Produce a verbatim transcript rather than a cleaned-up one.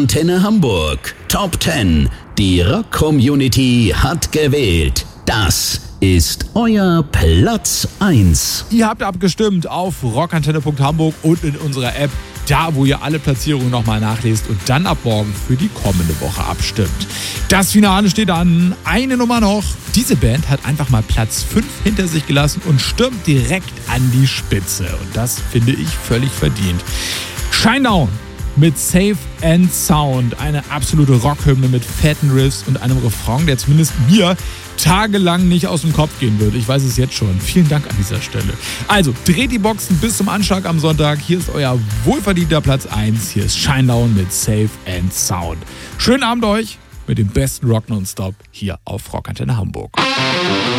Antenne Hamburg. Top zehn. Die Rock-Community hat gewählt. Das ist euer Platz eins. Ihr habt abgestimmt auf rockantenne punkt hamburg und in unserer App, da wo ihr alle Platzierungen nochmal nachlest und dann ab morgen für die kommende Woche abstimmt. Das Finale steht an. Eine Nummer noch. Diese Band hat einfach mal Platz fünf hinter sich gelassen und stürmt direkt an die Spitze. Und das finde ich völlig verdient. Shinedown mit Safe and Sound. Eine absolute Rockhymne mit fetten Riffs und einem Refrain, der zumindest mir tagelang nicht aus dem Kopf gehen wird. Ich weiß es jetzt schon. Vielen Dank an dieser Stelle. Also, dreht die Boxen bis zum Anschlag am Sonntag. Hier ist euer wohlverdienter Platz eins. Hier ist Shinedown mit Safe and Sound. Schönen Abend euch mit dem besten Rock Nonstop hier auf Rockantenne Hamburg.